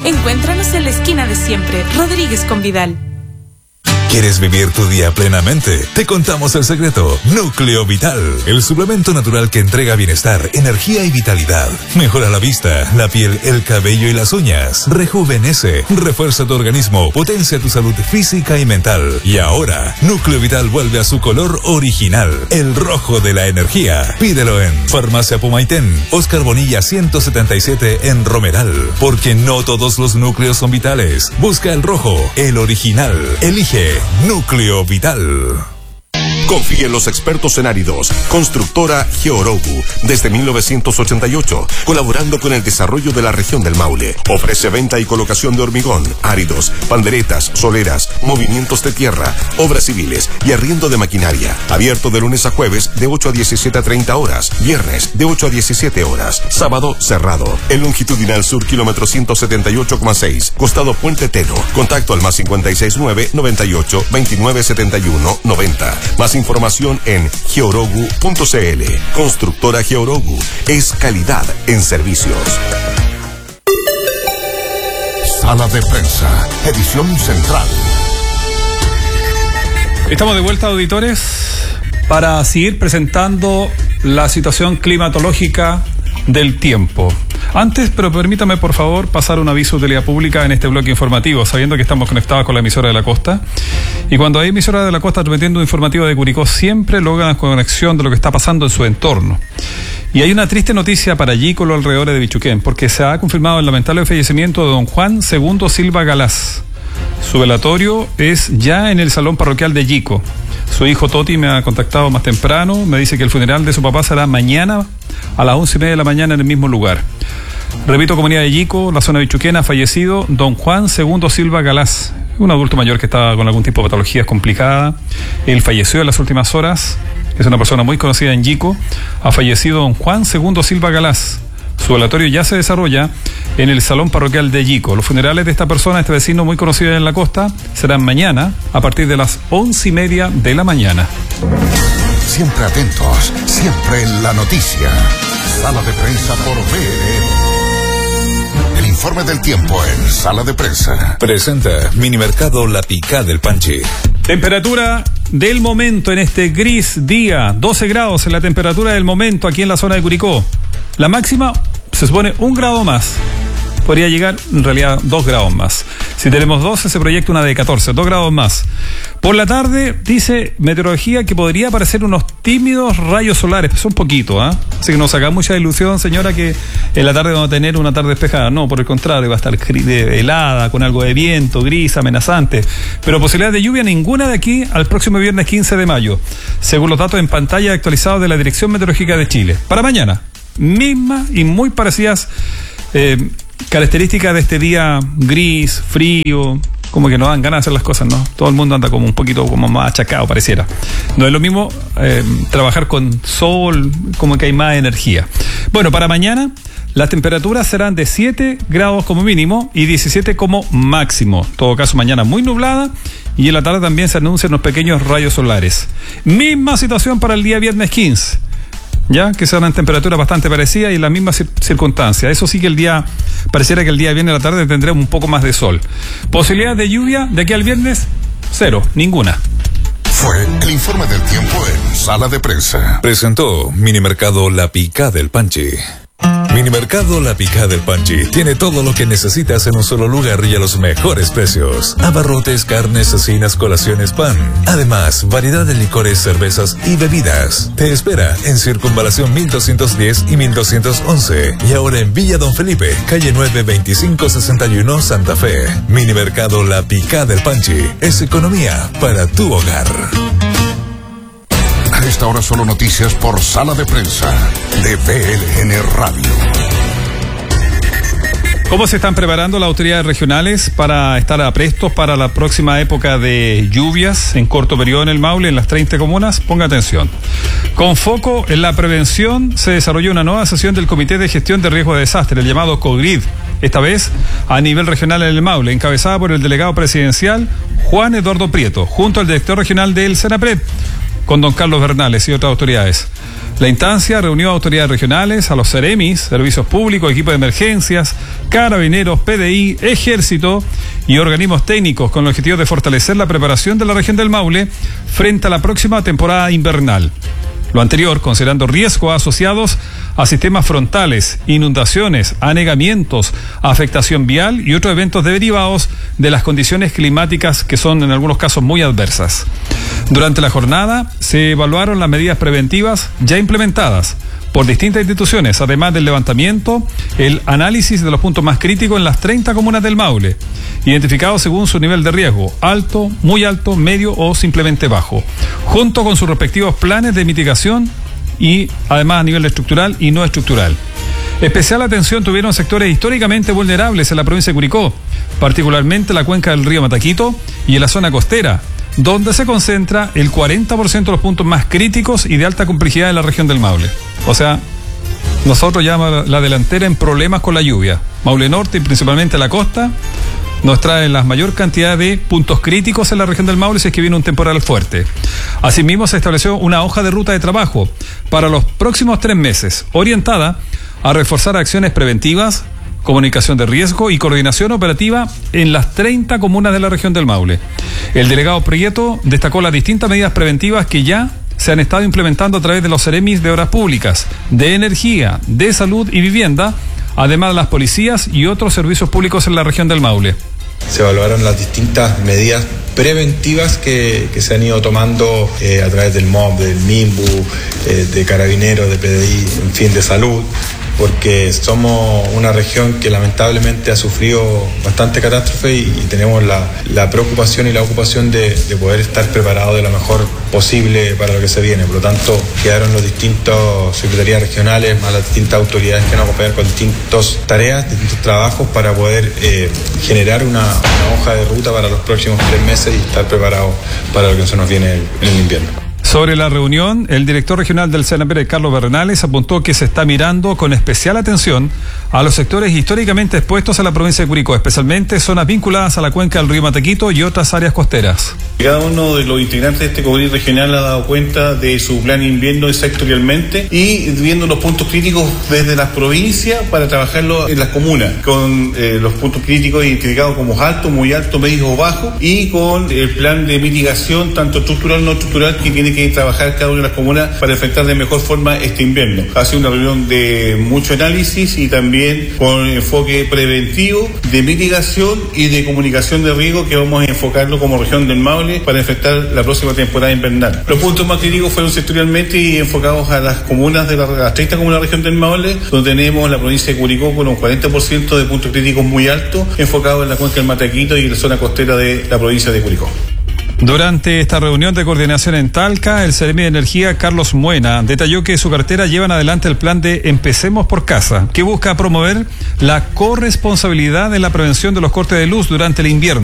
Encuéntranos en la esquina de siempre, Rodríguez con Vidal. ¿Quieres vivir tu día plenamente? Te contamos el secreto. Núcleo Vital, el suplemento natural que entrega bienestar, energía y vitalidad. Mejora la vista, la piel, el cabello y las uñas. Rejuvenece, refuerza tu organismo, potencia tu salud física y mental. Y ahora, Núcleo Vital vuelve a su color original, el rojo de la energía. Pídelo en Farmacia Pumaitén, Oscar Bonilla 177 en Romeral. Porque no todos los núcleos son vitales. Busca el rojo, el original. Elige Núcleo Vital. Confíe en los expertos en áridos. Constructora Georogu, desde 1988, colaborando con el desarrollo de la región del Maule. Ofrece venta y colocación de hormigón, áridos, panderetas, soleras, movimientos de tierra, obras civiles y arriendo de maquinaria. Abierto de lunes a jueves de 8 a 17 a 30 horas, viernes de 8 a 17 horas, sábado cerrado. En longitudinal sur, kilómetro 178,6, costado Puente Teno. Contacto al +569 98 29 71 90. Más información en georogu.cl. Constructora Georogu es calidad en servicios. Sala de prensa, edición central. Estamos de vuelta, auditores, para seguir presentando la situación climatológica del tiempo. Antes, pero permítame por favor pasar un aviso de utilidad pública en este bloque informativo, sabiendo que estamos conectados con la emisora de la costa. Y cuando hay emisora de la costa transmitiendo un informativo de Curicó, siempre logran conexión de lo que está pasando en su entorno. Y hay una triste noticia para Yico, los alrededores de Bichuquén, porque se ha confirmado el lamentable fallecimiento de don Juan II Silva Galás. Su velatorio es ya en el salón parroquial de Yico. Su hijo Toti me ha contactado más temprano, me dice que el funeral de su papá será mañana a las 11:30 de la mañana en el mismo lugar. Repito, comunidad de Yico, la zona de Bichuquén, ha fallecido don Juan II Silva Galás, un adulto mayor que estaba con algún tipo de patologías complicada. Él falleció en las últimas horas, es una persona muy conocida en Yico. Ha fallecido don Juan II Silva Galás. Su velatorio ya se desarrolla en el salón parroquial de Yico. Los funerales de esta persona, este vecino muy conocido en la costa, serán mañana a partir de las 11:30 de la mañana. Siempre atentos, siempre en la noticia. Sala de prensa por BL. El informe del tiempo en Sala de Prensa. Presenta Minimercado La Picada del Panchi. Temperatura del momento en este gris día, 12 grados en la temperatura del momento aquí en la zona de Curicó. La máxima se supone 1 grado más. Podría llegar, en realidad, 2 grados más. Si tenemos 12, se proyecta una de 14, 2 grados más. Por la tarde, dice meteorología que podría aparecer unos tímidos rayos solares, pero un poquito, ¿ah? Así que no saca mucha ilusión, señora, que en la tarde vamos a tener una tarde despejada. No, por el contrario, va a estar helada, con algo de viento, gris, amenazante. Pero posibilidad de lluvia ninguna de aquí al próximo viernes 15 de mayo, según los datos en pantalla actualizados de la Dirección Meteorológica de Chile. Para mañana, misma y muy parecidas características de este día gris, frío, como que no dan ganas de hacer las cosas, ¿no? Todo el mundo anda como un poquito como más achacado, pareciera. No es lo mismo trabajar con sol, como que hay más energía. Bueno, para mañana las temperaturas serán de 7 grados como mínimo y 17 como máximo. En todo caso, mañana muy nublada y en la tarde también se anuncian unos pequeños rayos solares. Misma situación para el día viernes 15. Ya que serán temperaturas bastante parecidas y la misma circunstancia. Eso sí que el día, pareciera que el día viernes a la tarde tendremos un poco más de sol. Posibilidad de lluvia de aquí al viernes, 0, ninguna. Fue el informe del tiempo en Sala de Prensa. Presentó Minimercado La Picada del Panchi. Minimercado La Picada del Panchi tiene todo lo que necesitas en un solo lugar y a los mejores precios. Abarrotes, carnes, cecinas, colaciones, pan. Además, variedad de licores, cervezas y bebidas. Te espera en Circunvalación 1210 y 1211. Y ahora en Villa Don Felipe, calle 9, 2561, Santa Fe. Minimercado La Picada del Panchi es economía para tu hogar. A esta hora solo noticias por Sala de Prensa de BLN Radio. ¿Cómo se están preparando las autoridades regionales para estar aprestos para la próxima época de lluvias en corto periodo en el Maule, en las 30 comunas? Ponga atención. Con foco en la prevención, se desarrolló una nueva sesión del Comité de Gestión de Riesgo de Desastre, el llamado COGRID, esta vez a nivel regional en el Maule, encabezada por el delegado presidencial Juan Eduardo Prieto, junto al director regional del Senapred, con don Carlos Bernales y otras autoridades. La instancia reunió a autoridades regionales, a los Ceremis, servicios públicos, equipos de emergencias, carabineros, PDI, ejército y organismos técnicos con el objetivo de fortalecer la preparación de la región del Maule frente a la próxima temporada invernal. Lo anterior, considerando riesgos asociados a sistemas frontales, inundaciones, anegamientos, afectación vial y otros eventos derivados de las condiciones climáticas que son en algunos casos muy adversas. Durante la jornada se evaluaron las medidas preventivas ya implementadas por distintas instituciones, además del levantamiento, el análisis de los puntos más críticos en las 30 comunas del Maule, identificados según su nivel de riesgo, alto, muy alto, medio o simplemente bajo, junto con sus respectivos planes de mitigación y además a nivel estructural y no estructural. Especial atención tuvieron sectores históricamente vulnerables en la provincia de Curicó, particularmente la cuenca del río Mataquito y en la zona costera, donde se concentra el 40% de los puntos más críticos y de alta complejidad de la región del Maule. O sea, nosotros llevamos la delantera en problemas con la lluvia. Maule Norte y principalmente la costa nos traen la mayor cantidad de puntos críticos en la región del Maule si es que viene un temporal fuerte. Asimismo, se estableció una hoja de ruta de trabajo para los próximos 3 meses, orientada a reforzar acciones preventivas, comunicación de riesgo y coordinación operativa en las 30 comunas de la región del Maule. El delegado Prieto destacó las distintas medidas preventivas que ya se han estado implementando a través de los Ceremis de Obras Públicas, de Energía, de Salud y Vivienda, además de las policías y otros servicios públicos en la región del Maule. Se evaluaron las distintas medidas preventivas que se han ido tomando a través del MOB, del MIMBU, de Carabineros, de PDI, en fin, de Salud, porque somos una región que lamentablemente ha sufrido bastante catástrofe y tenemos la preocupación y la ocupación de poder estar preparados de lo mejor posible para lo que se viene. Por lo tanto, quedaron los distintos secretarías regionales, más las distintas autoridades que nos acompañan con distintas tareas, distintos trabajos para poder generar una hoja de ruta para los próximos 3 meses y estar preparados para lo que se nos viene en el invierno. Sobre la reunión, el director regional del CNPR, Carlos Bernales, apuntó que se está mirando con especial atención a los sectores históricamente expuestos a la provincia de Curicó, especialmente zonas vinculadas a la cuenca del río Mataquito y otras áreas costeras. Cada uno de los integrantes de este comité regional ha dado cuenta de su plan invierno sectorialmente y viendo los puntos críticos desde las provincias para trabajarlo en las comunas, con los puntos críticos identificados como alto, muy alto, medio o bajo, y con el plan de mitigación tanto estructural como no estructural que tiene que trabajar cada una de las comunas para enfrentar de mejor forma este invierno. Ha sido una reunión de mucho análisis y también con enfoque preventivo, de mitigación y de comunicación de riesgo que vamos a enfocarlo como región del Maule para enfrentar la próxima temporada invernal. Los puntos más críticos fueron sectorialmente y enfocados a las comunas de las 30 comunas de la región del Maule, donde tenemos la provincia de Curicó con un 40% de puntos críticos muy altos, enfocados en la cuenca del Mataquito y en la zona costera de la provincia de Curicó. Durante esta reunión de coordinación en Talca, el Ceremi de Energía, Carlos Muena, detalló que su cartera llevan adelante el plan de Empecemos por Casa, que busca promover la corresponsabilidad en la prevención de los cortes de luz durante el invierno.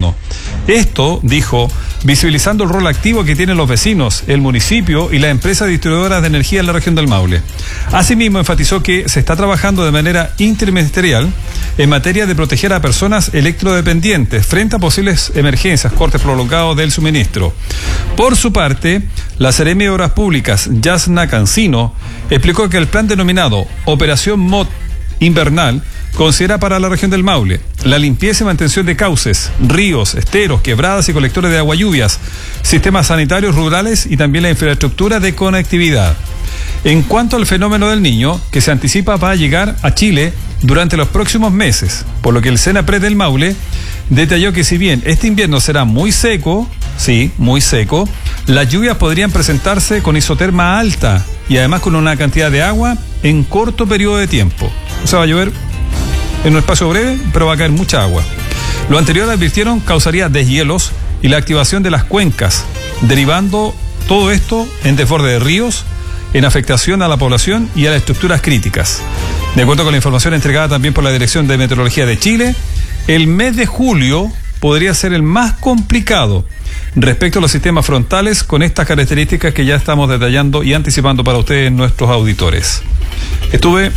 Esto, dijo, visibilizando el rol activo que tienen los vecinos, el municipio y las empresas distribuidoras de energía en la región del Maule. Asimismo, enfatizó que se está trabajando de manera interministerial en materia de proteger a personas electrodependientes frente a posibles emergencias, cortes prolongados del suministro. Por su parte, la Seremi de Obras Públicas, Yasna Cancino, explicó que el plan denominado Operación MOD Invernal considera para la región del Maule la limpieza y mantención de cauces, ríos, esteros, quebradas y colectores de agua lluvias, sistemas sanitarios rurales y también la infraestructura de conectividad. En cuanto al fenómeno del Niño, que se anticipa va a llegar a Chile durante los próximos meses, por lo que el CENAPRED del Maule detalló que si bien este invierno será muy seco, sí, muy seco, las lluvias podrían presentarse con isoterma alta y además con una cantidad de agua en corto periodo de tiempo. O sea, va a llover en un espacio breve, pero va a caer mucha agua. Lo anterior, advirtieron, causaría deshielos y la activación de las cuencas, derivando todo esto en desborde de ríos, en afectación a la población y a las estructuras críticas. De acuerdo con la información entregada también por la Dirección de Meteorología de Chile, el mes de julio podría ser el más complicado respecto a los sistemas frontales con estas características que ya estamos detallando y anticipando para ustedes, nuestros auditores. Estuve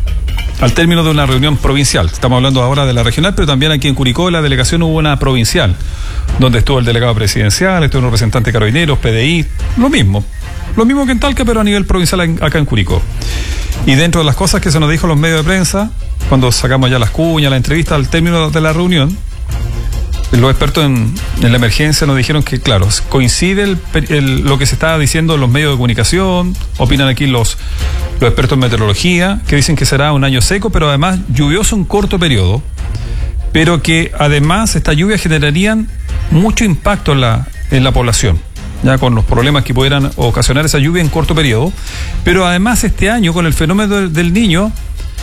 al término de una reunión provincial, estamos hablando ahora de la regional, pero también aquí en Curicó, en la delegación hubo una provincial, donde estuvo el delegado presidencial, estuvo un representante de Carabineros, PDI, lo mismo, Lo mismo que en Talca, pero a nivel provincial acá en Curicó. Y dentro de las cosas que se nos dijo en los medios de prensa, cuando sacamos ya las cuñas, la entrevista al término de la reunión, los expertos en la emergencia nos dijeron que, claro, coincide lo que se estaba diciendo en los medios de comunicación, opinan aquí los expertos en meteorología, que dicen que será un año seco, pero además lluvioso en corto periodo, pero que además estas lluvias generarían mucho impacto en la población, ya con los problemas que pudieran ocasionar esa lluvia en corto periodo, pero además este año con el fenómeno del Niño,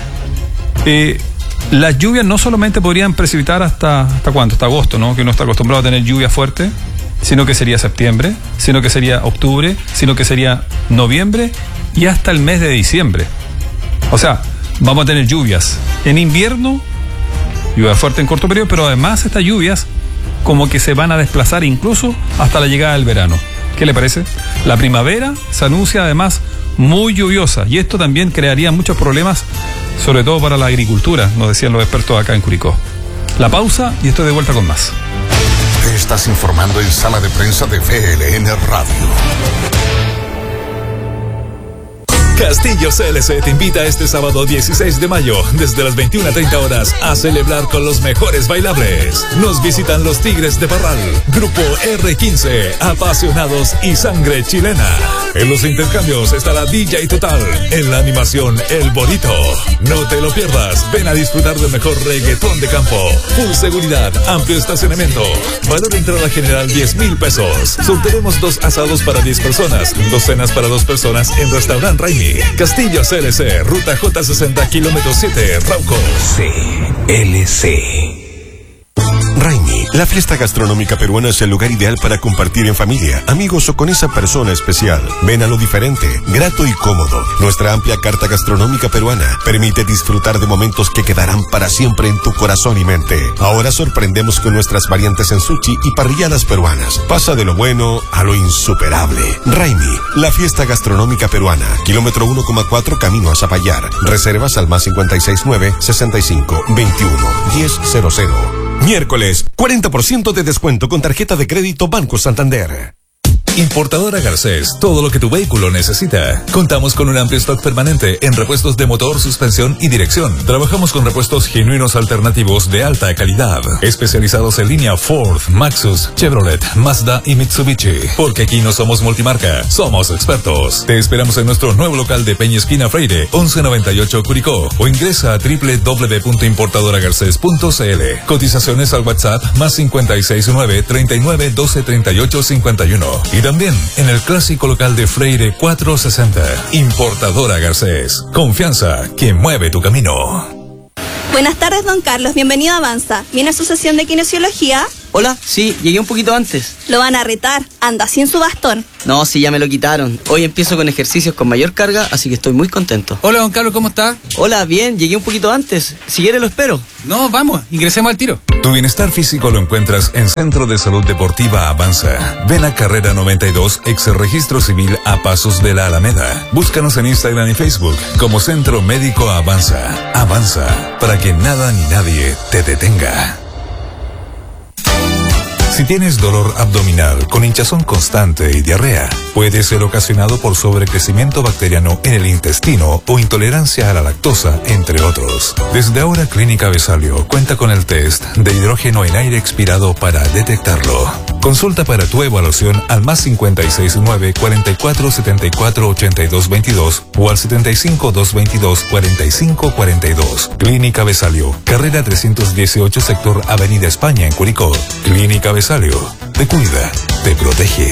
las lluvias no solamente podrían precipitar hasta ¿cuánto? Hasta agosto, ¿no? Que uno está acostumbrado a tener lluvia fuerte, sino que sería septiembre, sino que sería octubre, sino que sería noviembre y hasta el mes de diciembre. O sea, vamos a tener lluvias en invierno, lluvia fuerte en corto periodo, pero además estas lluvias como que se van a desplazar incluso hasta la llegada del verano. ¿Qué le parece? La primavera se anuncia además muy lluviosa y esto también crearía muchos problemas, sobre todo para la agricultura, nos decían los expertos acá en Curicó. La pausa y estoy de vuelta con más. Te estás informando en Sala de Prensa de VLN Radio. Castillo CLC te invita este sábado 16 de mayo, desde las 21:30 horas, a celebrar con los mejores bailables. Nos visitan los Tigres de Parral, Grupo R15, apasionados y sangre chilena. En los intercambios estará DJ Total, en la animación El Bonito. No te lo pierdas, ven a disfrutar del mejor reggaetón de campo. Full seguridad, amplio estacionamiento. Valor entrada general 10,000 pesos. Sortearemos 2 asados para 10 personas, 2 cenas para 2 personas en Restaurant Raimi. Castillo CLC, ruta J60, kilómetro 7, Rauco. CLC. Raimi, la fiesta gastronómica peruana es el lugar ideal para compartir en familia, amigos o con esa persona especial. Ven a lo diferente, grato y cómodo. Nuestra amplia carta gastronómica peruana permite disfrutar de momentos que quedarán para siempre en tu corazón y mente. Ahora sorprendemos con nuestras variantes en sushi y parrilladas peruanas. Pasa de lo bueno a lo insuperable. Raimi, la fiesta gastronómica peruana, kilómetro 1,4 camino a Zapallar. Reservas al más 569 65 21 1000. Miércoles, 40% de descuento con tarjeta de crédito Banco Santander. Importadora Garcés, todo lo que tu vehículo necesita. Contamos con un amplio stock permanente en repuestos de motor, suspensión y dirección. Trabajamos con repuestos genuinos alternativos de alta calidad, especializados en línea Ford, Maxus, Chevrolet, Mazda y Mitsubishi. Porque aquí no somos multimarca, somos expertos. Te esperamos en nuestro nuevo local de Peña Esquina Freire, 1198 Curicó, o ingresa a www.importadoragarces.cl. Cotizaciones al WhatsApp más 569 39 12 38 51. Y también en el clásico local de Freire 460. Importadora Garcés. Confianza que mueve tu camino. Buenas tardes, don Carlos. Bienvenido a Avanza. ¿Viene a su sesión de kinesiología? Hola, sí, llegué un poquito antes. Lo van a retar. Anda sin su bastón. No, sí, ya me lo quitaron. Hoy empiezo con ejercicios con mayor carga, así que estoy muy contento. Hola, don Carlos, ¿cómo está? Hola, bien, llegué un poquito antes. Si quiere lo espero. No, vamos, ingresemos al tiro. Tu bienestar físico lo encuentras en Centro de Salud Deportiva Avanza. Ven a Carrera 92, ex Registro Civil a pasos de la Alameda. Búscanos en Instagram y Facebook como Centro Médico Avanza. Avanza, para que nada ni nadie te detenga. Si tienes dolor abdominal con hinchazón constante y diarrea, puede ser ocasionado por sobrecrecimiento bacteriano en el intestino o intolerancia a la lactosa, entre otros. Desde ahora, Clínica Besalio cuenta con el test de hidrógeno en aire expirado para detectarlo. Consulta para tu evaluación al más 569 44 74 82 22 o al 75 222 45 42. Clínica Besalio, carrera 318, sector Avenida España en Curicó. Clínica Besalio, te cuida, te protege.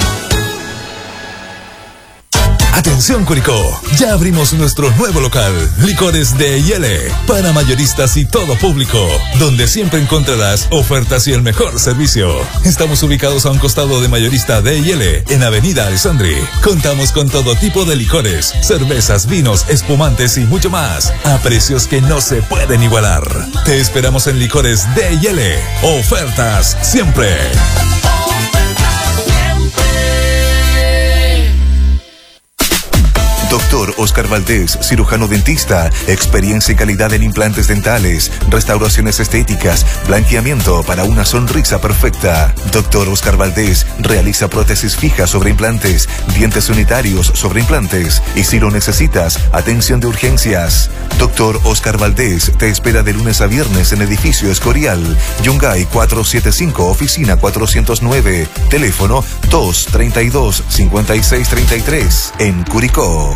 Atención Curicó, ya abrimos nuestro nuevo local, Licores de Yele, para mayoristas y todo público, donde siempre encontrarás ofertas y el mejor servicio. Estamos ubicados a un costado de Mayorista de Yele, en Avenida Alessandri. Contamos con todo tipo de licores, cervezas, vinos, espumantes y mucho más, a precios que no se pueden igualar. Te esperamos en Licores de Yele. Ofertas siempre. Doctor Dr. Oscar Valdés, cirujano dentista, experiencia y calidad en implantes dentales, restauraciones estéticas, blanqueamiento para una sonrisa perfecta. Dr. Oscar Valdés realiza prótesis fijas sobre implantes, dientes unitarios sobre implantes y si lo necesitas, atención de urgencias. Dr. Oscar Valdés te espera de lunes a viernes en Edificio Escorial, Yungay 475, oficina 409, teléfono 232-5633, en Curicó.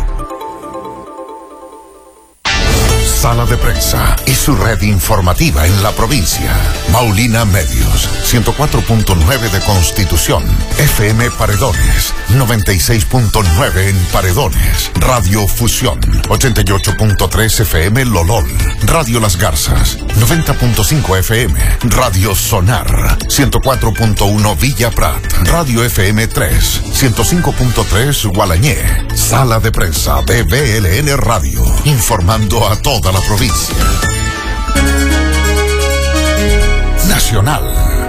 Sala de Prensa y su red informativa en la provincia. Maulina Medios, 104.9 de Constitución. FM Paredones, 96.9 en Paredones. Radio Fusión, 88.3 FM Lolol. Radio Las Garzas, 90.5 FM. Radio Sonar, 104.1 Villa Prat. Radio FM 3, 105.3 Gualañé. Sala de Prensa de BLN Radio, informando a toda la provincia. Nacional.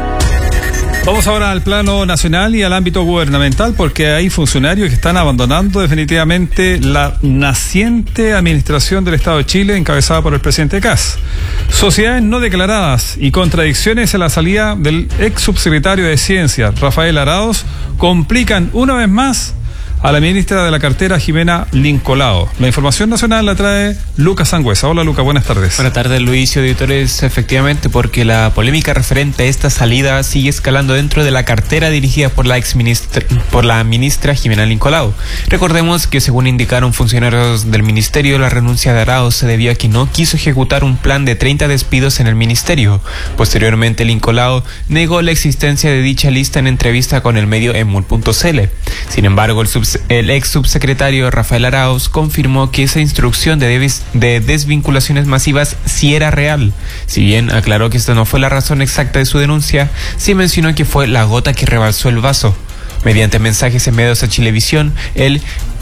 Vamos ahora al plano nacional y al ámbito gubernamental, porque hay funcionarios que están abandonando definitivamente la naciente administración del Estado de Chile encabezada por el presidente Kast. Sociedades no declaradas y contradicciones en la salida del ex subsecretario de Ciencia, Rafael Arauz, complican una vez más a la ministra de la cartera, Jimena Lincolao. La información nacional la trae Lucas Sangüesa. Hola, Lucas, buenas tardes. Buenas tardes, Luis y auditores. Efectivamente, porque la polémica referente a esta salida sigue escalando dentro de la cartera dirigida por la ministra Jimena Lincolao. Recordemos que, según indicaron funcionarios del ministerio, la renuncia de Arauz se debió a que no quiso ejecutar un plan de 30 despidos en el ministerio. Posteriormente, Lincolao negó la existencia de dicha lista en entrevista con el medio emul.cl. Sin embargo, el ex subsecretario Rafael Arauz confirmó que esa instrucción de desvinculaciones masivas sí era real. Si bien aclaró que esta no fue la razón exacta de su denuncia, sí mencionó que fue la gota que rebalsó el vaso. Mediante mensajes en medios a Chilevisión, el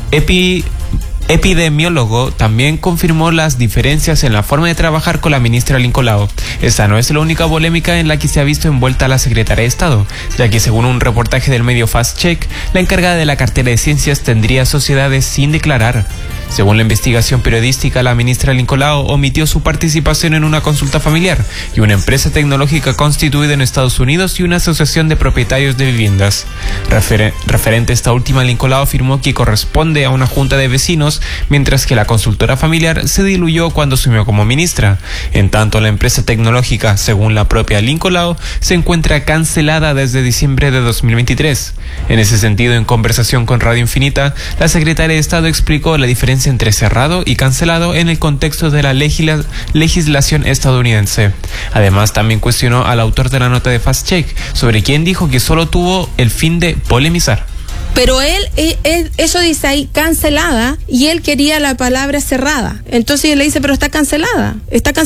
epidemiólogo también confirmó las diferencias en la forma de trabajar con la ministra Lincolao. Esta no es la única polémica en la que se ha visto envuelta la secretaria de Estado, ya que según un reportaje del medio Fast Check, la encargada de la cartera de ciencias tendría sociedades sin declarar. Según la investigación periodística, la ministra Lincolao omitió su participación en una consulta familiar y una empresa tecnológica constituida en Estados Unidos y una asociación de propietarios de viviendas. Referente a esta última, Lincolao afirmó que corresponde a una junta de vecinos, mientras que la consultora familiar se diluyó cuando asumió como ministra. En tanto, la empresa tecnológica, según la propia Lincolao, se encuentra cancelada desde diciembre de 2023. En ese sentido, en conversación con Radio Infinita, la secretaria de Estado explicó la diferencia entre cerrado y cancelado en el contexto de la legislación estadounidense. Además, también cuestionó al autor de la nota de Fast Check, sobre quien dijo que solo tuvo el fin de polemizar. Pero él, eso dice ahí, cancelada, y él quería la palabra cerrada. Entonces yo le dice, pero está cancelada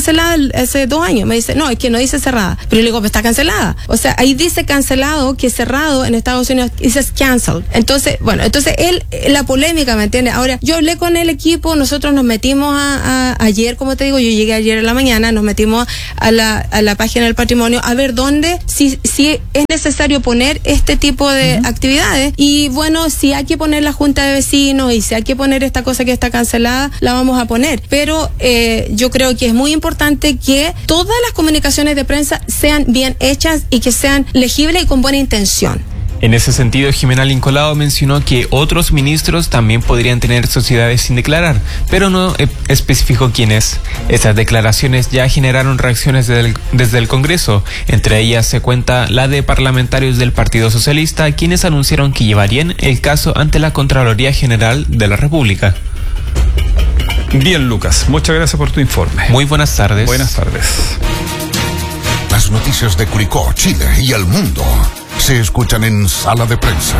hace 2 años. Me dice, no, es que no dice cerrada. Pero yo le digo, pues está cancelada. O sea, ahí dice cancelado, que cerrado en Estados Unidos dice canceled. Entonces, bueno, él, la polémica, ¿me entiendes? Ahora, yo hablé con el equipo, nosotros nos metimos ayer, como te digo, yo llegué ayer en la mañana, nos metimos a la página del patrimonio a ver dónde, si es necesario poner este tipo de actividades. Y bueno, si hay que poner la junta de vecinos y si hay que poner esta cosa que está cancelada, la vamos a poner. Pero yo creo que es muy importante que todas las comunicaciones de prensa sean bien hechas y que sean legibles y con buena intención. En ese sentido, Jimena Lincolao mencionó que otros ministros también podrían tener sociedades sin declarar, pero no especificó quiénes. Estas declaraciones ya generaron reacciones desde el Congreso. Entre ellas se cuenta la de parlamentarios del Partido Socialista, quienes anunciaron que llevarían el caso ante la Contraloría General de la República. Bien, Lucas, muchas gracias por tu informe. Muy buenas tardes. Buenas tardes. Las noticias de Curicó, Chile y el mundo se escuchan en Sala de Prensa.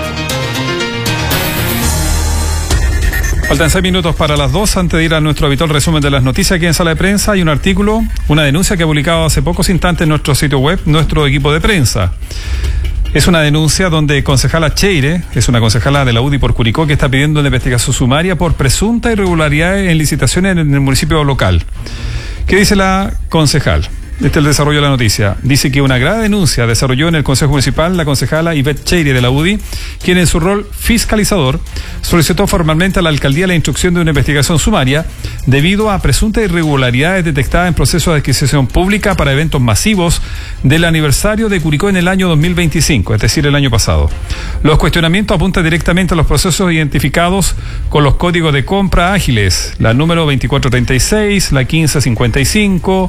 Faltan 6 minutos para las 2 antes de ir a nuestro habitual resumen de las noticias aquí en Sala de Prensa. Hay un artículo, una denuncia que ha publicado hace pocos instantes en nuestro sitio web, nuestro equipo de prensa. Es una denuncia donde concejala Cheire, es una concejala de la UDI por Curicó, que está pidiendo una investigación sumaria por presunta irregularidades en licitaciones en el municipio local. ¿Qué dice la concejal? Este es el desarrollo de la noticia. Dice que una grave denuncia desarrolló en el Consejo Municipal la concejala Ivette Cheire de la UDI, quien en su rol fiscalizador solicitó formalmente a la alcaldía la instrucción de una investigación sumaria debido a presuntas irregularidades detectadas en procesos de adquisición pública para eventos masivos del aniversario de Curicó en el año 2025, es decir, el año pasado. Los cuestionamientos apuntan directamente a los procesos identificados con los códigos de compra ágiles, la número 2436, la 1555,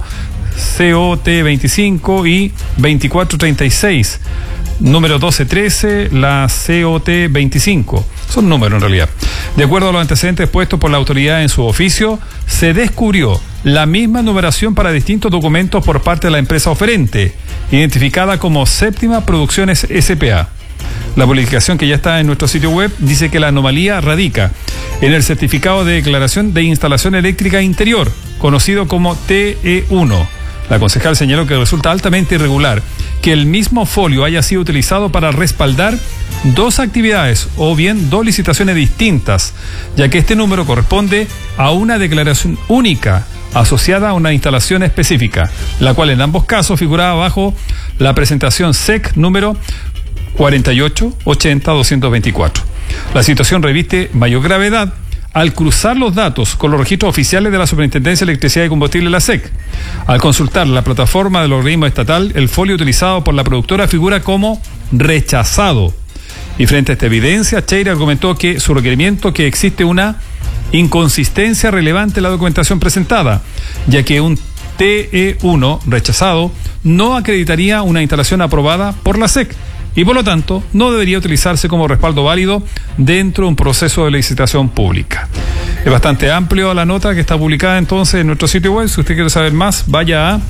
COT25 y 2436, número 1213, la COT25. Son números en realidad. De acuerdo a los antecedentes puestos por la autoridad en su oficio, se descubrió la misma numeración para distintos documentos por parte de la empresa oferente, identificada como Séptima Producciones S.p.A. La publicación, que ya está en nuestro sitio web, dice que la anomalía radica en el certificado de declaración de instalación eléctrica interior, conocido como TE1. La concejal señaló que resulta altamente irregular que el mismo folio haya sido utilizado para respaldar dos actividades o bien dos licitaciones distintas, ya que este número corresponde a una declaración única asociada a una instalación específica, la cual en ambos casos figuraba bajo la presentación SEC número 4880-224. La situación reviste mayor gravedad al cruzar los datos con los registros oficiales de la Superintendencia de Electricidad y Combustible, la SEC. Al consultar la plataforma del organismo estatal, el folio utilizado por la productora figura como rechazado. Y frente a esta evidencia, Cheire argumentó que su requerimiento que existe una inconsistencia relevante en la documentación presentada, ya que un TE1 rechazado no acreditaría una instalación aprobada por la SEC y por lo tanto no debería utilizarse como respaldo válido dentro de un proceso de licitación pública. Es bastante amplio la nota que está publicada entonces en nuestro sitio web. Si usted quiere saber más, vaya a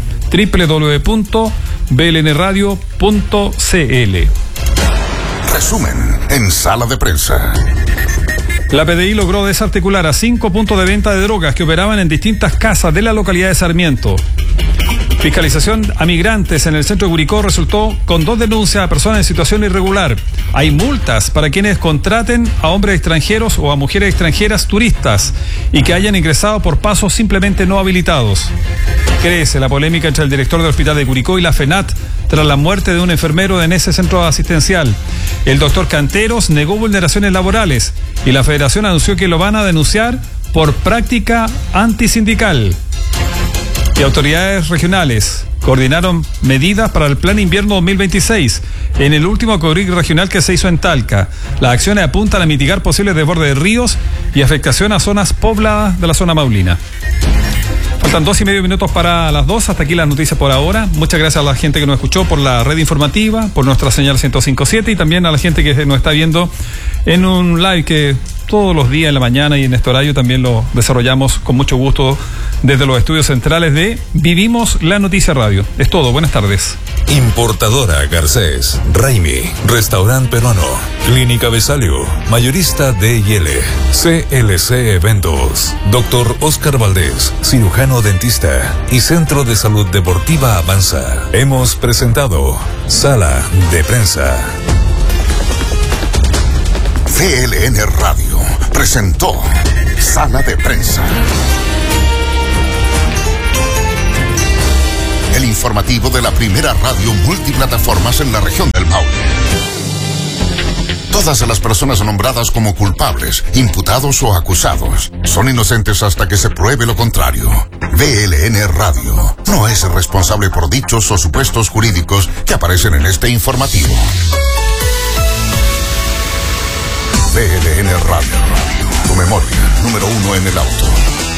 www.blnradio.cl. Resumen en Sala de Prensa. La PDI logró desarticular a 5 puntos de venta de drogas que operaban en distintas casas de la localidad de Sarmiento. Fiscalización a migrantes en el centro de Curicó resultó con 2 denuncias a personas en situación irregular. Hay multas para quienes contraten a hombres extranjeros o a mujeres extranjeras turistas y que hayan ingresado por pasos simplemente no habilitados. Crece la polémica entre el director del hospital de Curicó y la FENAT tras la muerte de un enfermero en ese centro asistencial. El doctor Canteros negó vulneraciones laborales y la federación anunció que lo van a denunciar por práctica antisindical. Y autoridades regionales coordinaron medidas para el Plan Invierno 2026 en el último COGRIC regional que se hizo en Talca. Las acciones apuntan a mitigar posibles desbordes de ríos y afectación a zonas pobladas de la zona maulina. Faltan 2:30 minutos para las 2. Hasta aquí las noticias por ahora. Muchas gracias a la gente que nos escuchó por la red informativa, por nuestra señal 105.7 y también a la gente que nos está viendo en un live que todos los días en la mañana y en este horario también lo desarrollamos con mucho gusto desde los estudios centrales de Vivimos la Noticia Radio. Es todo, buenas tardes. Importadora Garcés, Raimi, Restaurante Peruano, Clínica Besalio, Mayorista D&L, CLC Eventos, Dr. Oscar Valdés, cirujano dentista y Centro de Salud Deportiva Avanza. Hemos presentado Sala de Prensa. CLN Radio presentó Sala de Prensa. El informativo de la primera radio multiplataformas en la región del Maule. Todas las personas nombradas como culpables, imputados o acusados son inocentes hasta que se pruebe lo contrario. BLN Radio no es responsable por dichos o supuestos jurídicos que aparecen en este informativo. BLN Radio, tu memoria, número 1 en el auto.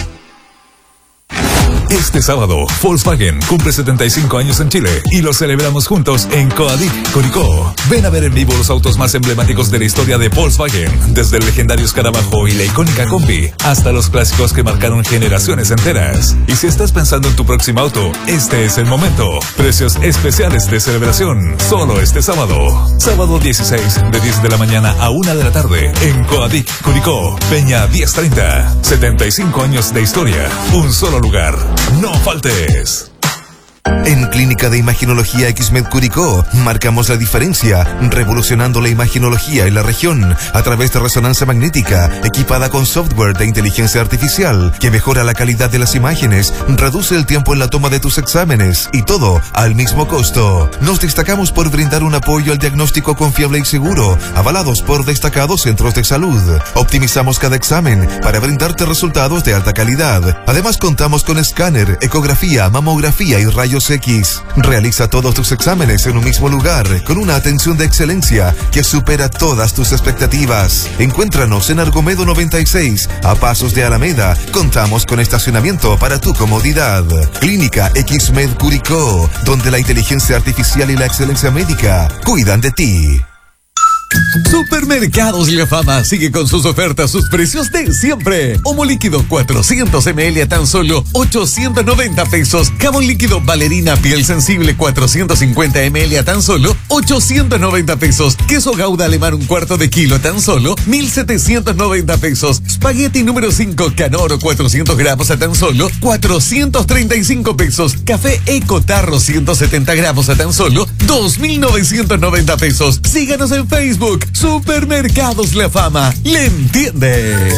Este sábado, Volkswagen cumple 75 años en Chile y lo celebramos juntos en Coadic, Curicó. Ven a ver en vivo los autos más emblemáticos de la historia de Volkswagen, desde el legendario Escarabajo y la icónica Combi, hasta los clásicos que marcaron generaciones enteras. Y si estás pensando en tu próximo auto, este es el momento. Precios especiales de celebración, solo este sábado. Sábado 16, de 10 de la mañana a 1 de la tarde, en Coadic, Curicó, Peña 1030. 75 años de historia, un solo lugar. ¡No faltes! En Clínica de Imaginología XMED Curicó marcamos la diferencia, revolucionando la imaginología en la región a través de resonancia magnética equipada con software de inteligencia artificial que mejora la calidad de las imágenes, reduce el tiempo en la toma de tus exámenes y todo al mismo costo. Nos destacamos por brindar un apoyo al diagnóstico confiable y seguro, avalados por destacados centros de salud. Optimizamos cada examen para brindarte resultados de alta calidad. Además contamos con escáner, ecografía, mamografía y rayos X. Realiza todos tus exámenes en un mismo lugar, con una atención de excelencia que supera todas tus expectativas. Encuéntranos en Argomedo 96, a pasos de Alameda. Contamos con estacionamiento para tu comodidad. Clínica XMED Curicó, donde la inteligencia artificial y la excelencia médica cuidan de ti. Supermercados La Fama sigue con sus ofertas, sus precios de siempre. Homo líquido 400 ml a tan solo 890 pesos. Jabón líquido Valerina piel sensible 450 ml a tan solo 890 pesos. Queso Gouda alemán 1/4 de kilo a tan solo 1,790 pesos. Spaghetti número 5 Canoro 400 gramos a tan solo 435 pesos. Café Eco Tarro 170 gramos a tan solo 2,990 pesos. Síganos en Facebook. Supermercados La Fama. ¡Le entiende!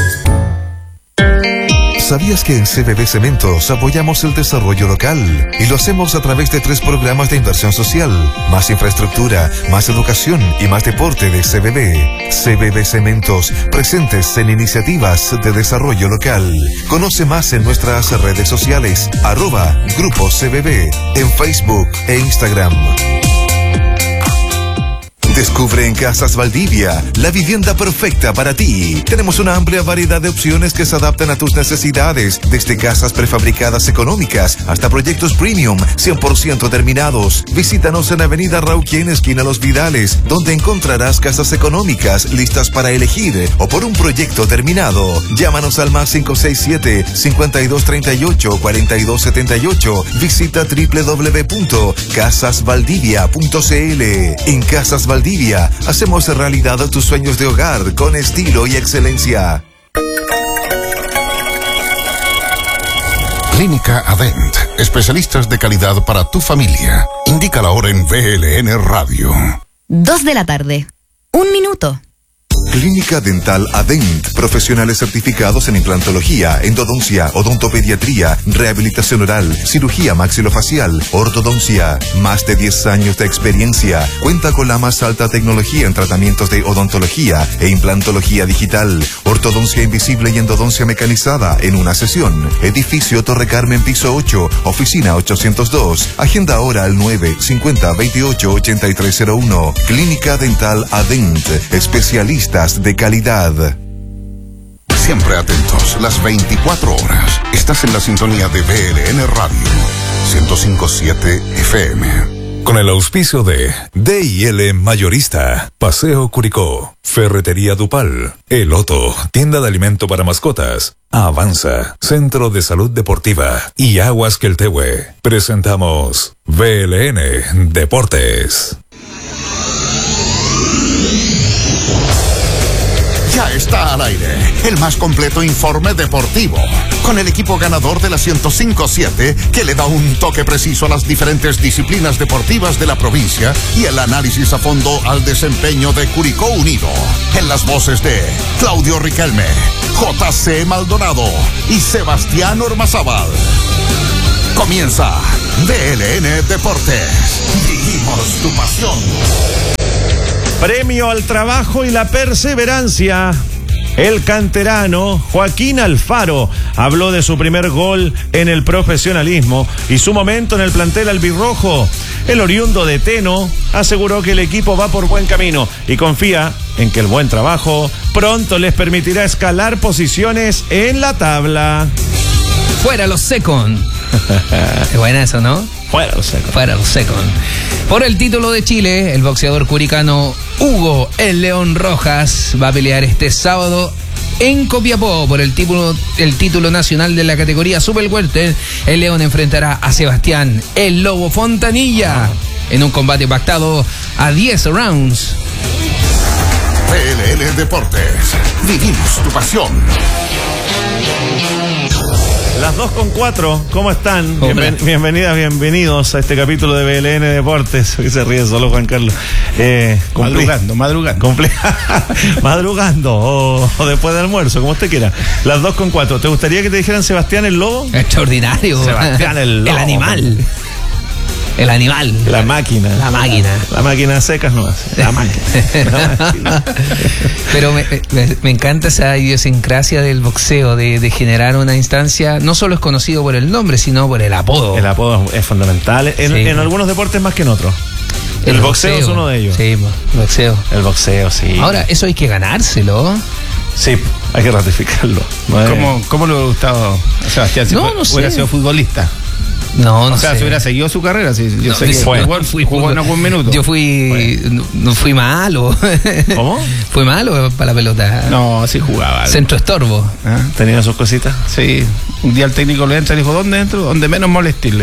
¿Sabías que en CBB Cementos apoyamos el desarrollo local? Y lo hacemos a través de 3 programas de inversión social: más infraestructura, más educación y más deporte de CBB. CBB Cementos, presentes en iniciativas de desarrollo local. Conoce más en nuestras redes sociales, @Grupo CBB, en Facebook e Instagram. Descubre en Casas Valdivia la vivienda perfecta para ti. Tenemos una amplia variedad de opciones que se adaptan a tus necesidades, desde casas prefabricadas económicas hasta proyectos premium 100% terminados. Visítanos en Avenida Rauquien, esquina Los Vidales, donde encontrarás casas económicas listas para elegir o por un proyecto terminado. Llámanos al más 567-5238-4278. Visita www.casasvaldivia.cl. En Casas Valdivia hacemos realidad tus sueños de hogar con estilo y excelencia. Clínica Adent, especialistas de calidad para tu familia. Indica la hora en VLN Radio. 2 de la tarde. 1 minuto. Clínica Dental Adent, profesionales certificados en implantología, endodoncia, odontopediatría, rehabilitación oral, cirugía maxilofacial, ortodoncia. Más de 10 años de experiencia. Cuenta con la más alta tecnología en tratamientos de odontología e implantología digital, ortodoncia invisible y endodoncia mecanizada en una sesión. Edificio Torre Carmen, piso 8, oficina 802. Agenda ahora al 950-28-8301. Clínica Dental Adent, especialistas de calidad. Siempre atentos, las 24 horas. Estás en la sintonía de VLN Radio 105.7 FM. Con el auspicio de D&L Mayorista, Paseo Curicó, Ferretería Dupal, El Otto, tienda de alimento para mascotas, Avanza, Centro de Salud Deportiva y Aguas Queltehue. Presentamos VLN Deportes. Ya está al aire el más completo informe deportivo, con el equipo ganador de la 105.7 que le da un toque preciso a las diferentes disciplinas deportivas de la provincia y el análisis a fondo al desempeño de Curicó Unido. En las voces de Claudio Riquelme, JC Maldonado y Sebastián Ormazábal. Comienza VLN Deportes. Vivimos tu pasión. Premio al trabajo y la perseverancia. El canterano Joaquín Alfaro habló de su primer gol en el profesionalismo y su momento en el plantel albirrojo. El oriundo de Teno aseguró que el equipo va por buen camino y confía en que el buen trabajo pronto les permitirá escalar posiciones en la tabla. Fuera los second. Es buena eso, ¿no? Fuera los second. Fuera los second. Por el título de Chile, el boxeador curicano Hugo El León Rojas va a pelear este sábado en Copiapó por el título nacional de la categoría Super Welter. El León enfrentará a Sebastián El Lobo Fontanilla en un combate pactado a 10 rounds. PLL Deportes. Vivimos tu pasión. Las 2:04, ¿cómo están? Bienvenidas, bienvenidos a este capítulo de BLN Deportes. Que se ríe solo Juan Carlos. Madrugando. Madrugando o después del almuerzo, como usted quiera. Las 2:04. ¿Te gustaría que te dijeran Sebastián el Lobo? Extraordinario. Sebastián el Lobo. El animal. La máquina. La máquina a secas no hace. La máquina. Pero me encanta esa idiosincrasia del boxeo, de generar una instancia. No solo es conocido por el nombre, sino por el apodo. El apodo es fundamental. En algunos deportes más que en otros. El boxeo es uno de ellos. Sí, el boxeo, sí. Ahora, eso hay que ganárselo. Sí, hay que ratificarlo. ¿Cómo le hubiera gustado a Sebastián si hubiera sido futbolista? No sé. Si hubiera seguido su carrera, yo sé que jugó en algún minuto. Yo no fui malo. ¿Cómo? Fui malo para la pelota. No, sí jugaba. Centro estorbo. ¿Ah? ¿Tenía sus cositas? Sí. Un día el técnico le entra y dijo, ¿dónde entro? Donde menos molestirle.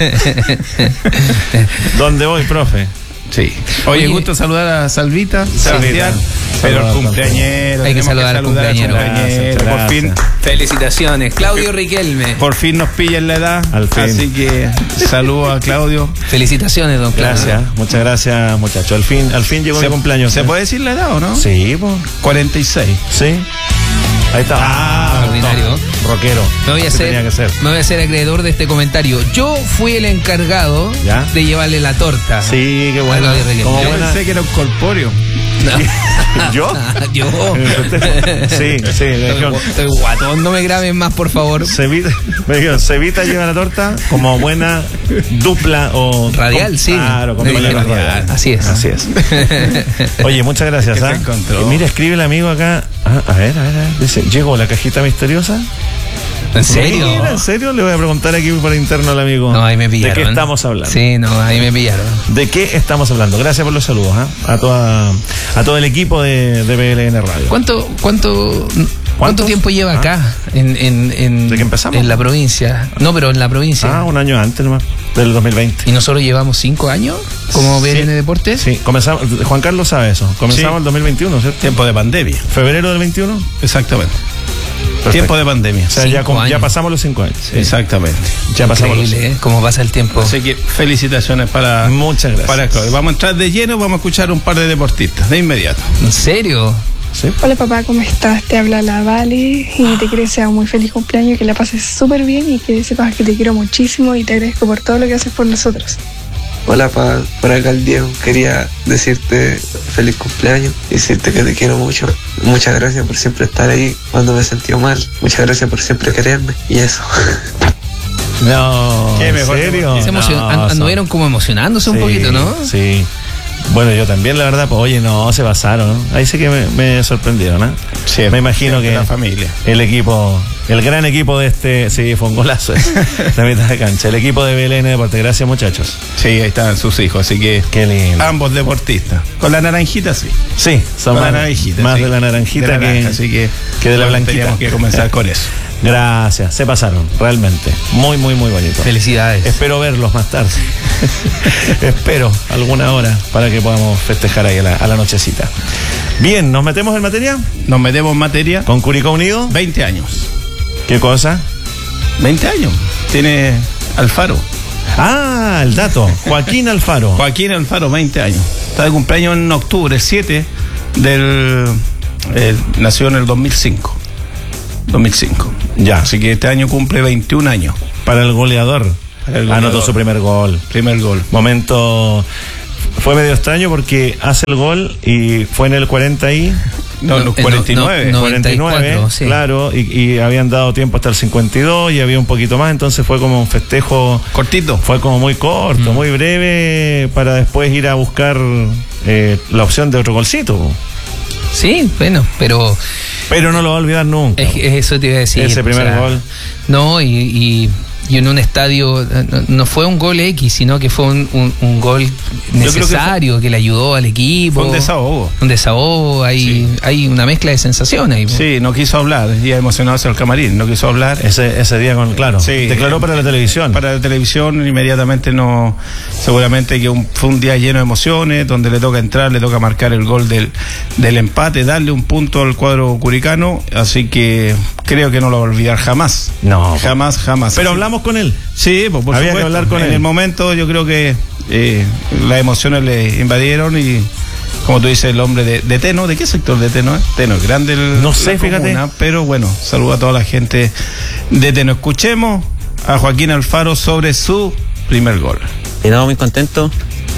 ¿Dónde voy, profe? Sí. Oye, gusto saludar a Salvita, Sebastián, pero el cumpleañero. Hay que saludar al cumpleañero. Por fin. Felicitaciones, Claudio Riquelme. Por fin nos pilla en la edad. Al fin. Así que saludo a Claudio. Felicitaciones, don Claudio. Gracias, muchas gracias, muchachos. Al fin llegó mi cumpleaños. ¿Se puede decir la edad o no? Sí, pues. 46. Sí. Ahí está. Extraordinario. Rockero. Me voy a hacer acreedor de este comentario. Yo fui el encargado de llevarle la torta. Sí, qué bueno. Yo pensé que era un corpóreo. No. ¿Yo? Sí. Estoy guatón, no me graben más, por favor. Cevita lleva la torta como buena dupla o radial, sí. Claro, radial. Así es. Oye, muchas gracias. Mira, escribe el amigo acá. A ver. Dice, ¿llegó la cajita misteriosa? ¿En serio? Mira, ¿en serio? Le voy a preguntar aquí por interno al amigo. No, ahí me pillaron. ¿De qué estamos hablando? Sí, no, ahí me pillaron. ¿De qué estamos hablando? Gracias por los saludos a todo el equipo de BLN Radio. ¿Cuánto tiempo lleva acá ¿De qué empezamos? en la provincia? No, pero en la provincia. Un año antes nomás, del 2020. ¿Y nosotros llevamos 5 años como BLN Deportes? Sí, comenzamos. Juan Carlos sabe eso. Comenzamos el 2021, ¿cierto? Tiempo de pandemia. ¿Febrero del 21? Exactamente. Perfecto. Tiempo de pandemia. O sea, ya pasamos los 5 años. Sí. Exactamente. Ya pasamos los 5 años. ¿Cómo pasa el tiempo? Así que felicitaciones para... Muchas gracias. Para Claudio. Vamos a entrar de lleno, vamos a escuchar un par de deportistas, de inmediato. ¿En serio? ¿Sí? Hola papá, ¿cómo estás? Te habla la Vale y te quiero desear un muy feliz cumpleaños, que la pases súper bien y que sepas que te quiero muchísimo y te agradezco por todo lo que haces por nosotros. Hola, por acá el Diego. Quería decirte feliz cumpleaños y decirte que te quiero mucho. Muchas gracias por siempre estar ahí cuando me he sentido mal. Muchas gracias por siempre quererme y eso. No, ¿en serio? Anduvieron como emocionándose un poquito, ¿no? Sí. Bueno, yo también, la verdad, pues oye, no, se pasaron, ¿no? Ahí sí que me sorprendieron, ¿eh? Sí, me imagino que la familia. El gran equipo de sí, fue un golazo de mitad de cancha. El equipo de BLN Deportes, gracias muchachos. Sí, ahí están sus hijos, así que qué lindo. Ambos deportistas. Con la naranjita, sí. Sí, son más de la naranjita así que de la blanquita. Teníamos que comenzar con eso. Gracias, se pasaron, realmente. Muy bonito. Felicidades. Espero verlos más tarde. Espero alguna hora para que podamos festejar ahí a la nochecita. Bien, ¿nos metemos en materia? Nos metemos en materia. ¿Con Curicó Unido? 20 años. ¿Qué cosa? 20 años. Tiene Alfaro. Ah, el dato. Joaquín Alfaro. 20 años. Está de cumpleaños en octubre, el 7 nació en el 2005. Ya. Así que este año cumple 21 años. Para el goleador. Anotó su primer gol. Momento. Fue medio extraño porque hace el gol y fue en el 40 y... No, los 49. 49, sí. Claro, y habían dado tiempo hasta el 52 y había un poquito más, entonces fue como un festejo... Cortito. Fue como muy corto, muy breve, para después ir a buscar la opción de otro golcito. Sí, bueno, pero no lo va a olvidar nunca. Eso te iba a decir. Ese primer gol. No, y y en un estadio, no fue un gol X, sino que fue un gol necesario que le ayudó al equipo. Fue un desahogo. Un desahogo, hay una mezcla de sensaciones ahí. Sí, no quiso hablar, ya emocionado hacia el camarín, no quiso hablar. Ese día, claro, sí, declaró para la televisión. Para la televisión inmediatamente no, seguramente que fue un día lleno de emociones, donde le toca entrar, le toca marcar el gol del empate, darle un punto al cuadro curicano, así que creo que no lo va a olvidar jamás. No. Jamás. Pero hablamos con él. Sí, pues por había supuesto. que hablar con él. En el momento yo creo que las emociones le invadieron y, como tú dices, el hombre de Teno, ¿de qué sector de Teno es? Teno es grande no sé, fíjate. Comuna, pero bueno, saludo a toda la gente de Teno. Escuchemos a Joaquín Alfaro sobre su primer gol. Estamos muy contentos,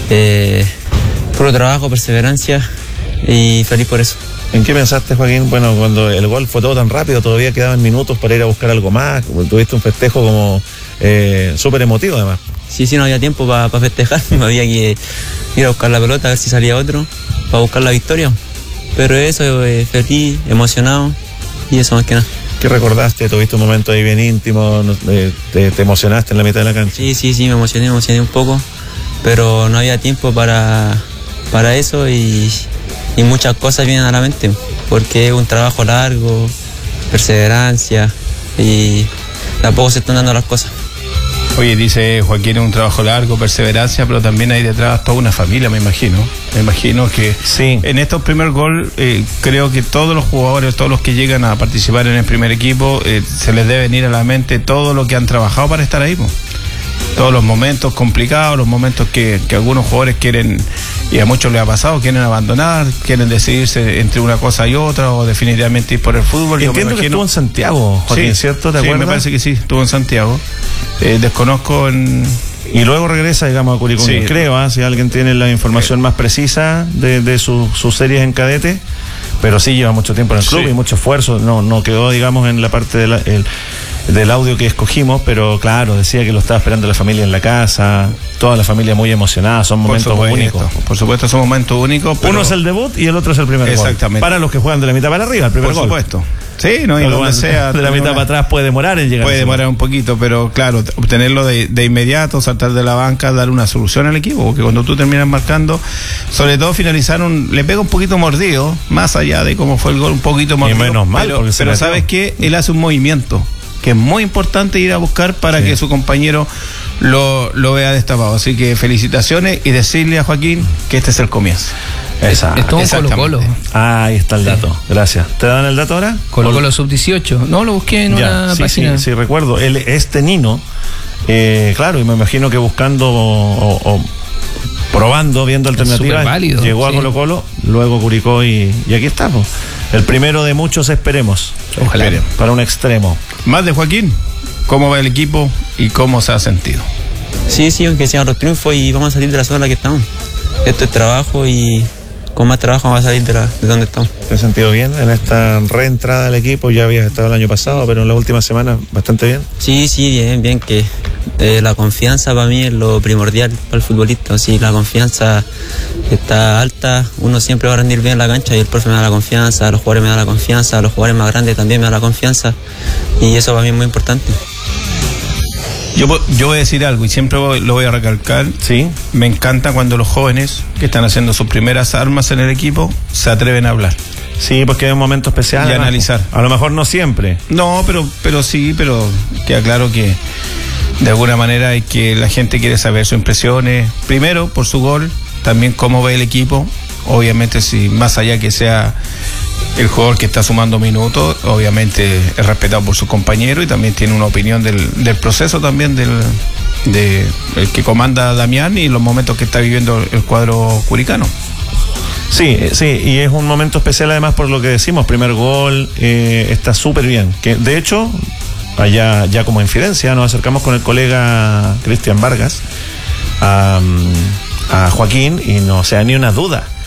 puro trabajo, perseverancia y feliz por eso. ¿En qué pensaste, Joaquín? Bueno, cuando el gol fue todo tan rápido, todavía quedaban minutos para ir a buscar algo más. Tuviste un festejo como súper emotivo, además. Sí, no había tiempo para festejar. Había que ir a buscar la pelota, a ver si salía otro, para buscar la victoria. Pero eso, feliz, emocionado, y eso más que nada. ¿Qué recordaste? ¿Tuviste un momento ahí bien íntimo? ¿Te emocionaste en la mitad de la cancha? Sí, me emocioné un poco, pero no había tiempo para eso y muchas cosas vienen a la mente, porque es un trabajo largo, perseverancia, y tampoco se están dando las cosas. Oye, dice Joaquín, es un trabajo largo, perseverancia, pero también hay detrás toda una familia, me imagino. Me imagino que sí. En estos primer gol, creo que todos los jugadores, todos los que llegan a participar en el primer equipo, se les debe venir a la mente todo lo que han trabajado para estar ahí, todos los momentos complicados, los momentos que algunos jugadores quieren, y a muchos les ha pasado, quieren abandonar, quieren decidirse entre una cosa y otra, o definitivamente ir por el fútbol. Entiendo que estuvo en Santiago, Joaquín, sí, ¿cierto? ¿Te acuerdas? Me parece que sí, estuvo en Santiago. Desconozco y luego regresa, digamos, a Curicó. Sí. Creo, si alguien tiene la información más precisa de sus series en cadete, pero sí lleva mucho tiempo en el club y mucho esfuerzo. No quedó, digamos, en la parte del audio que escogimos, pero claro, decía que lo estaba esperando la familia en la casa, toda la familia muy emocionada, son momentos únicos. Por supuesto, son momentos únicos. Pero uno es el debut y el otro es el primer gol. Exactamente. Para los que juegan de la mitad para arriba, el primer gol. Por supuesto. Sí, no, y donde sea. De la mitad para atrás puede demorar en llegar. Puede demorar un poquito, pero claro, obtenerlo de inmediato, saltar de la banca, dar una solución al equipo, porque cuando tú terminas marcando, sobre todo le pega un poquito mordido, más allá de cómo fue el gol, un poquito mordido. Y menos mal, pero ¿sabes qué? Él hace un movimiento que es muy importante ir a buscar para que su compañero lo vea destapado. Así que felicitaciones y decirle a Joaquín que este es el comienzo. Estuvo en Colo-Colo. Ahí está el dato. Gracias. ¿Te dan el dato ahora? Colo-Colo sub-18. No, lo busqué en una página. Sí, recuerdo. Él es tenino. Claro, y me imagino que buscando o probando, viendo alternativas, válido, llegó a Colo-Colo, luego Curicó y aquí estamos. El primero de muchos, esperemos. Ojalá. Para un extremo. Más de Joaquín, ¿cómo va el equipo y cómo se ha sentido? Sí, aunque sean los triunfos y vamos a salir de la zona en la que estamos. Esto es trabajo y con más trabajo vamos a salir de donde estamos. ¿Te has sentido bien en esta reentrada al equipo? Ya habías estado el año pasado, pero en la última semana bastante bien. Sí, bien, que la confianza para mí es lo primordial para el futbolista. Si la confianza está alta, uno siempre va a rendir bien en la cancha, y el profe me da la confianza, los jugadores me dan la confianza, los jugadores más grandes también me dan la confianza, y eso para mí es muy importante. Yo voy a decir algo y siempre lo voy a recalcar. Sí. Me encanta cuando los jóvenes que están haciendo sus primeras armas en el equipo se atreven a hablar. Sí, porque es un momento especial. Y analizar. A lo mejor no siempre. No, pero sí, pero queda claro que de alguna manera hay que la gente quiere saber sus impresiones. Primero, por su gol, también cómo ve el equipo. Obviamente, si más allá que sea el jugador que está sumando minutos, obviamente es respetado por sus compañeros y también tiene una opinión del proceso también el que comanda Damián y los momentos que está viviendo el cuadro curicano. Sí, y es un momento especial además por lo que decimos, primer gol, está súper bien. Que de hecho, allá ya como infidencia, nos acercamos con el colega Cristian Vargas a Joaquín y no sea ni una duda.